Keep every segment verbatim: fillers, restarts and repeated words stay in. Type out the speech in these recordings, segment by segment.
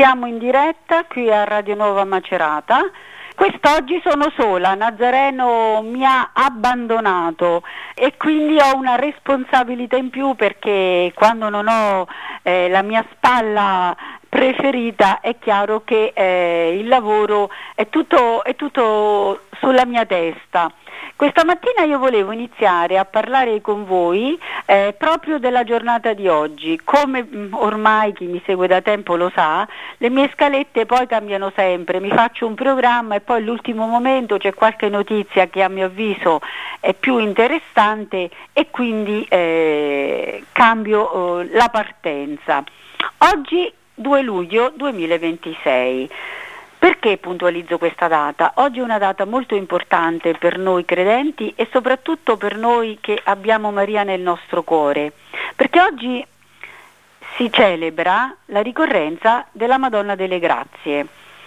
Siamo in diretta qui a Radio Nuova Macerata. Quest'oggi sono sola, Nazareno mi ha abbandonato e quindi ho una responsabilità in più, perché quando non ho eh, la mia spalla preferita è chiaro che eh, il lavoro è tutto, è tutto sulla mia testa. Questa mattina io volevo iniziare a parlare con voi eh, proprio della giornata di oggi. Come mh, ormai chi mi segue da tempo lo sa, le mie scalette poi cambiano sempre, mi faccio un programma e poi all'ultimo momento c'è qualche notizia che a mio avviso è più interessante e quindi eh, cambio eh, la partenza. Oggi due luglio duemilaventisei. Perché puntualizzo questa data? Oggi è una data molto importante per noi credenti e soprattutto per noi che abbiamo Maria nel nostro cuore, perché oggi si celebra la ricorrenza della Madonna delle Grazie.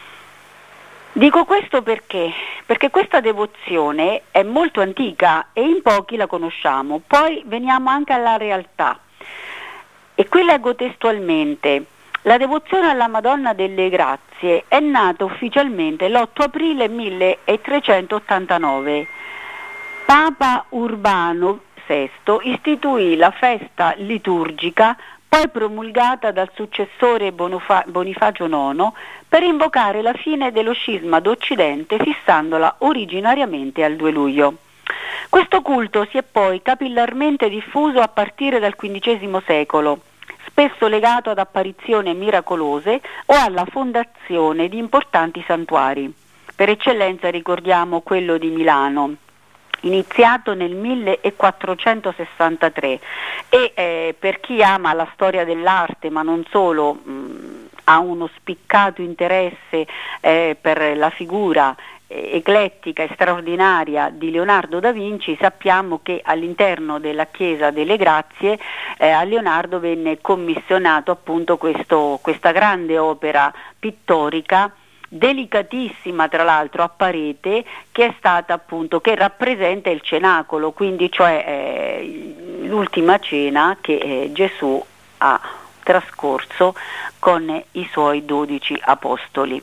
Dico questo perché? Perché questa devozione è molto antica e in pochi la conosciamo. Poi veniamo anche alla realtà. E qui leggo testualmente: la devozione alla Madonna delle Grazie è nata ufficialmente l'otto aprile milletrecentottantanove. Papa Urbano sesto istituì la festa liturgica, poi promulgata dal successore Bonofa- Bonifacio nono, per invocare la fine dello scisma d'Occidente, fissandola originariamente al due luglio. Questo culto si è poi capillarmente diffuso a partire dal quindicesimo secolo, spesso legato ad apparizioni miracolose o alla fondazione di importanti santuari. Per eccellenza ricordiamo quello di Milano, iniziato nel millequattrocentosessantatré e eh, per chi ama la storia dell'arte, ma non solo, mh, ha uno spiccato interesse eh, per la figura eclettica e straordinaria di Leonardo da Vinci, sappiamo che all'interno della Chiesa delle Grazie eh, a Leonardo venne commissionato appunto questo, questa grande opera pittorica, delicatissima tra l'altro, a parete, che è stata appunto, che rappresenta il cenacolo, quindi cioè eh, l'ultima cena che eh, Gesù ha trascorso con i suoi dodici apostoli.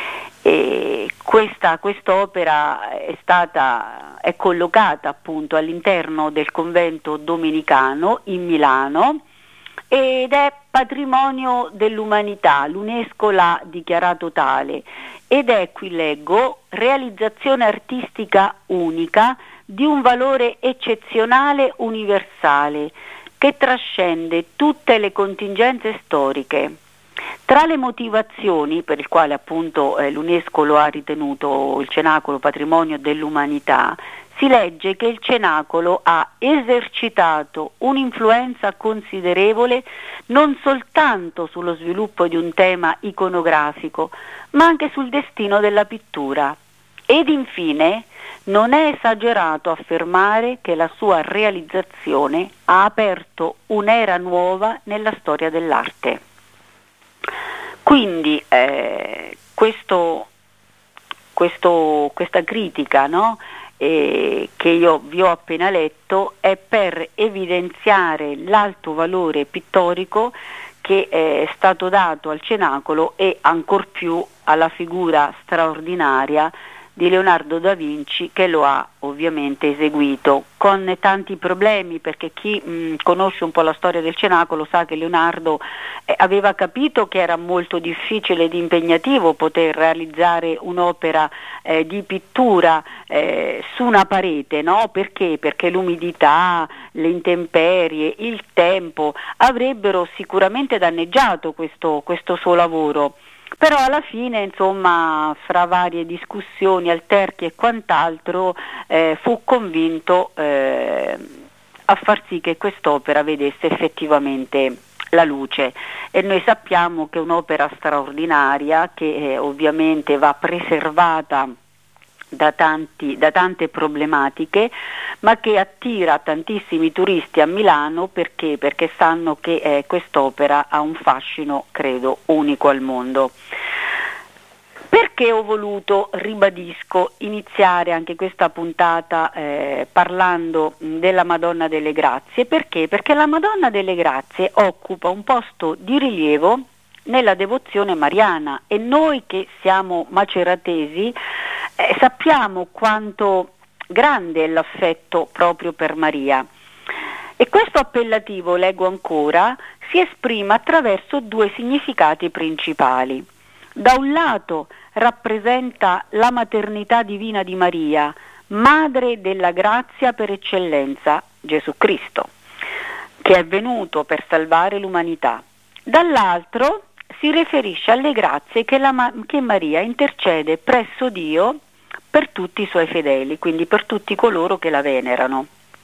E questa quest'opera è stata è collocata appunto all'interno del convento domenicano in Milano ed è patrimonio dell'umanità, l'UNESCO l'ha dichiarato tale, ed è, qui leggo, realizzazione artistica unica di un valore eccezionale universale che trascende tutte le contingenze storiche. Tra le motivazioni per il quale appunto eh, l'UNESCO lo ha ritenuto il cenacolo patrimonio dell'umanità, si legge che il cenacolo ha esercitato un'influenza considerevole non soltanto sullo sviluppo di un tema iconografico, ma anche sul destino della pittura. Ed infine non è esagerato affermare che la sua realizzazione ha aperto un'era nuova nella storia dell'arte. Quindi eh, questo, questo, questa critica, no? eh, che io vi ho appena letto è per evidenziare l'alto valore pittorico che è stato dato al cenacolo e ancor più alla figura straordinaria di Leonardo da Vinci, che lo ha ovviamente eseguito con tanti problemi, perché chi mh, conosce un po' la storia del cenacolo sa che Leonardo eh, aveva capito che era molto difficile ed impegnativo poter realizzare un'opera eh, di pittura eh, su una parete, no? Perché? Perché l'umidità, le intemperie, il tempo avrebbero sicuramente danneggiato questo, questo suo lavoro. Però alla fine, insomma, fra varie discussioni, alterchi e quant'altro, eh, fu convinto eh, a far sì che quest'opera vedesse effettivamente la luce. E noi sappiamo che è un'opera straordinaria che eh, ovviamente va preservata da, tanti, da tante problematiche, ma che attira tantissimi turisti a Milano perché, perché sanno che eh, quest'opera ha un fascino, credo, unico al mondo. Perché ho voluto, ribadisco, iniziare anche questa puntata eh, parlando della Madonna delle Grazie? Perché? Perché la Madonna delle Grazie occupa un posto di rilievo nella devozione mariana, e noi che siamo maceratesi eh, sappiamo quanto grande è l'affetto proprio per Maria. E questo appellativo, leggo ancora, si esprime attraverso due significati principali. Da un lato rappresenta la maternità divina di Maria, madre della grazia per eccellenza, Gesù Cristo, che è venuto per salvare l'umanità. Dall'altro si riferisce alle grazie che, la, che Maria intercede presso Dio per tutti i suoi fedeli, quindi per tutti coloro che la venerano.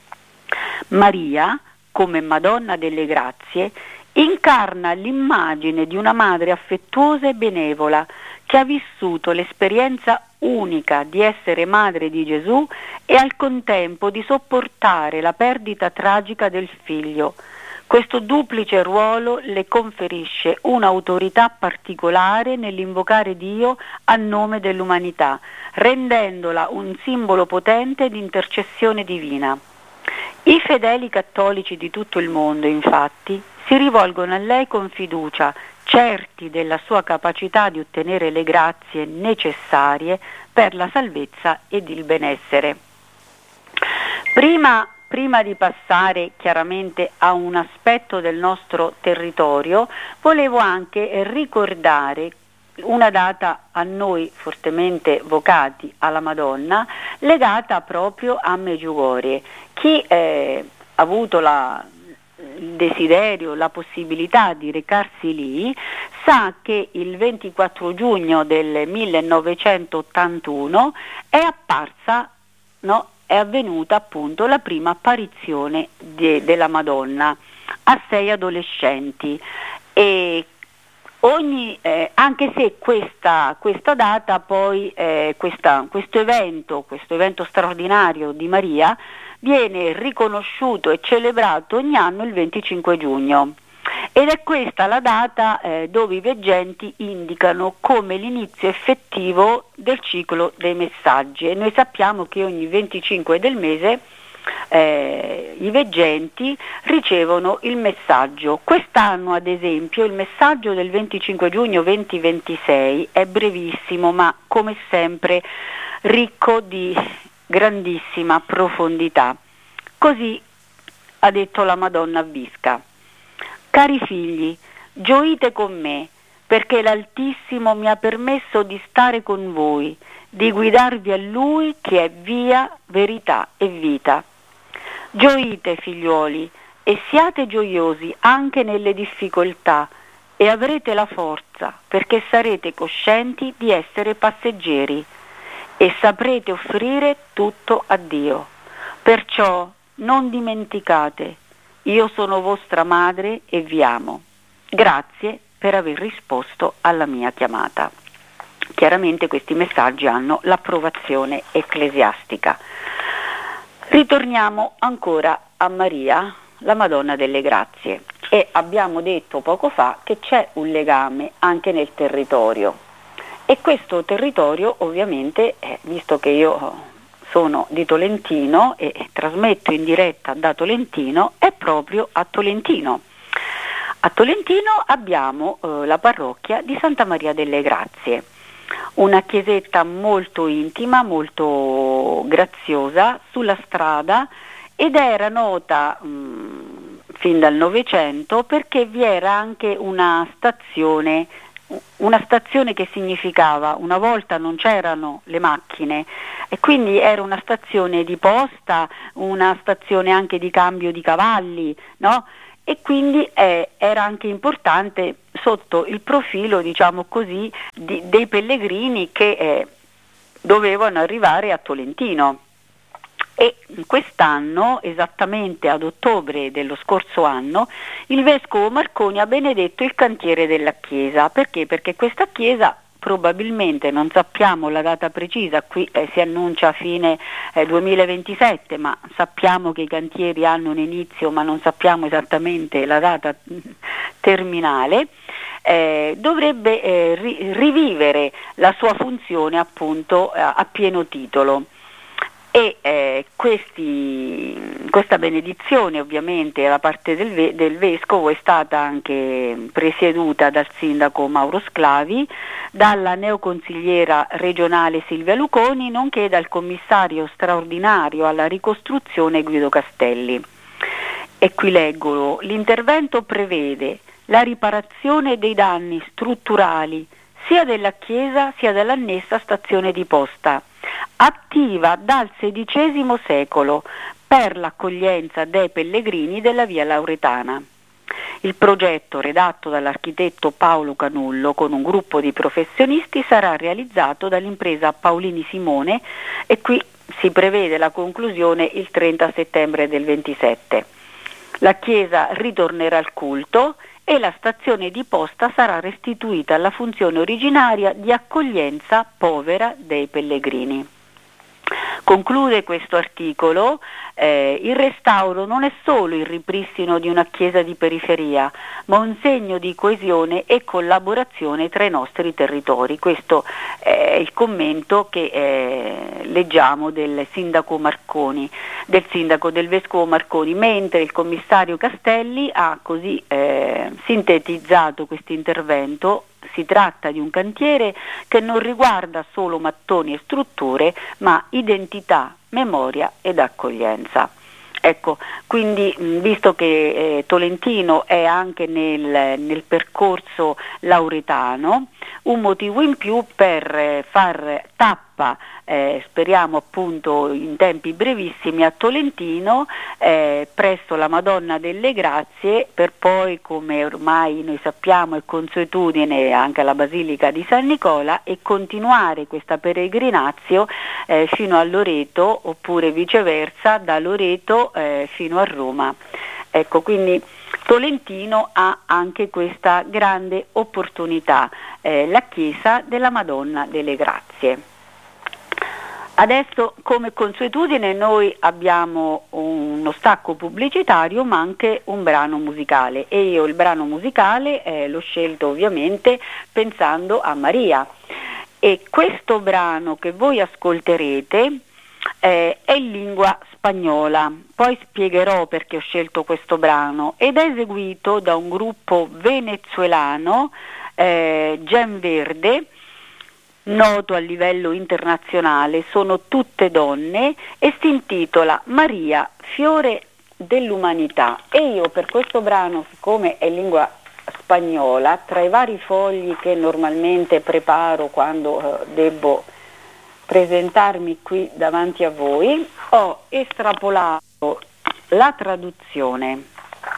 Maria, come Madonna delle Grazie, incarna l'immagine di una madre affettuosa e benevola che ha vissuto l'esperienza unica di essere madre di Gesù e al contempo di sopportare la perdita tragica del figlio. Questo duplice ruolo le conferisce un'autorità particolare nell'invocare Dio a nome dell'umanità, rendendola un simbolo potente di intercessione divina. I fedeli cattolici di tutto il mondo, infatti, si rivolgono a lei con fiducia, certi della sua capacità di ottenere le grazie necessarie per la salvezza ed il benessere. Prima, prima di passare chiaramente a un aspetto del nostro territorio, volevo anche ricordare una data a noi fortemente vocati alla Madonna, legata proprio a Medjugorje. Chi eh, ha avuto la, il desiderio, la possibilità di recarsi lì, sa che il ventiquattro giugno del millenovecentottantuno è apparsa, no, è avvenuta appunto la prima apparizione de, della Madonna a sei adolescenti. E Ogni, eh, anche se questa, questa data poi, eh, questa, questo evento, questo evento straordinario di Maria viene riconosciuto e celebrato ogni anno il venticinque giugno. Ed è questa la data eh, dove i veggenti indicano come l'inizio effettivo del ciclo dei messaggi. E noi sappiamo che ogni venticinque del mese Eh, i veggenti ricevono il messaggio. Quest'anno, ad esempio, il messaggio del venticinque giugno duemilaventisei è brevissimo, ma come sempre ricco di grandissima profondità. Così ha detto la Madonna a Visca: cari figli, gioite con me, perché l'Altissimo mi ha permesso di stare con voi, di guidarvi a Lui che è via, verità e vita. Gioite, figliuoli, e siate gioiosi anche nelle difficoltà, e avrete la forza, perché sarete coscienti di essere passeggeri e saprete offrire tutto a Dio. Perciò non dimenticate, io sono vostra madre e vi amo. Grazie per aver risposto alla mia chiamata. Chiaramente questi messaggi hanno l'approvazione ecclesiastica. Ritorniamo ancora a Maria, la Madonna delle Grazie, e abbiamo detto poco fa che c'è un legame anche nel territorio, e questo territorio ovviamente, eh, visto che io sono di Tolentino e, e trasmetto in diretta da Tolentino, è proprio a Tolentino. A Tolentino abbiamo eh, la parrocchia di Santa Maria delle Grazie, una chiesetta molto intima, molto graziosa sulla strada, ed era nota mh, fin dal Novecento perché vi era anche una stazione, una stazione che significava, una volta non c'erano le macchine e quindi era una stazione di posta, una stazione anche di cambio di cavalli, no? E quindi eh, era anche importante sotto il profilo, diciamo così, di, dei pellegrini che eh, dovevano arrivare a Tolentino. E quest'anno, esattamente ad ottobre dello scorso anno, il vescovo Marconi ha benedetto il cantiere della chiesa. Perché? Perché questa chiesa, probabilmente, non sappiamo la data precisa, qui eh, si annuncia a fine eh, duemilaventisette, ma sappiamo che i cantieri hanno un inizio, ma non sappiamo esattamente la data terminale, eh, dovrebbe eh, ri- rivivere la sua funzione appunto eh, a pieno titolo. e eh, questi, questa benedizione ovviamente da parte del, ve- del Vescovo è stata anche presieduta dal sindaco Mauro Sclavi, dalla neoconsigliera regionale Silvia Luconi, nonché dal commissario straordinario alla ricostruzione Guido Castelli. E qui leggo: l'intervento prevede la riparazione dei danni strutturali sia della chiesa sia dell'annessa stazione di posta, attiva dal sedicesimo secolo per l'accoglienza dei pellegrini della via Lauretana. Il progetto, redatto dall'architetto Paolo Canullo con un gruppo di professionisti, sarà realizzato dall'impresa Paolini Simone e qui si prevede la conclusione il trenta settembre del ventisette. La chiesa ritornerà al culto e la stazione di posta sarà restituita alla funzione originaria di accoglienza povera dei pellegrini. Conclude questo articolo, eh, il restauro non è solo il ripristino di una chiesa di periferia, ma un segno di coesione e collaborazione tra i nostri territori. Questo è il commento che eh, leggiamo del sindaco Marconi, del sindaco del vescovo Marconi, mentre il commissario Castelli ha così eh, sintetizzato questo intervento. Si tratta di un cantiere che non riguarda solo mattoni e strutture, ma identità, memoria ed accoglienza. Ecco, quindi mh, visto che eh, Tolentino è anche nel, nel percorso lauretano, un motivo in più per eh, far tappa, eh, speriamo appunto in tempi brevissimi, a Tolentino eh, presso la Madonna delle Grazie, per poi, come ormai noi sappiamo è consuetudine, anche alla Basilica di San Nicola, e continuare questa peregrinazio eh, fino a Loreto, oppure viceversa da Loreto eh, fino a Roma. Ecco, quindi Tolentino ha anche questa grande opportunità, eh, la chiesa della Madonna delle Grazie. Adesso, come consuetudine, noi abbiamo uno stacco pubblicitario ma anche un brano musicale, e io il brano musicale eh, l'ho scelto ovviamente pensando a Maria, e questo brano che voi ascolterete eh, è in lingua spagnola. Poi spiegherò perché ho scelto questo brano, ed è eseguito da un gruppo venezuelano, eh, Gen Verde, noto a livello internazionale, sono tutte donne, e si intitola Maria, fiore dell'umanità. E io per questo brano, siccome è in lingua spagnola, tra i vari fogli che normalmente preparo quando eh, debbo presentarmi qui davanti a voi, ho estrapolato la traduzione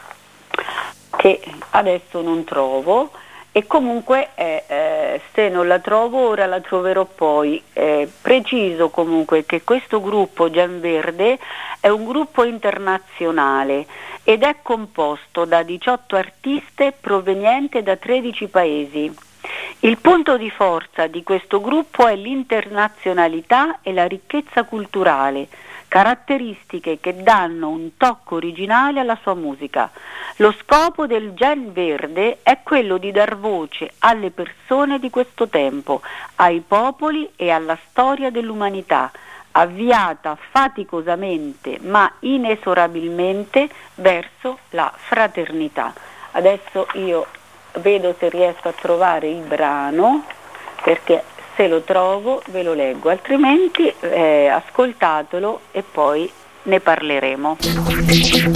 che adesso non trovo, e comunque eh, eh, se non la trovo ora la troverò poi. Eh, preciso comunque che questo gruppo Gen Verde è un gruppo internazionale ed è composto da diciotto artiste provenienti da tredici paesi. Il punto di forza di questo gruppo è l'internazionalità e la ricchezza culturale, caratteristiche che danno un tocco originale alla sua musica. Lo scopo del Gen Verde è quello di dar voce alle persone di questo tempo, ai popoli e alla storia dell'umanità, avviata faticosamente ma inesorabilmente verso la fraternità. Adesso io vedo se riesco a trovare il brano, perché se lo trovo ve lo leggo, altrimenti eh, ascoltatelo e poi ne parleremo.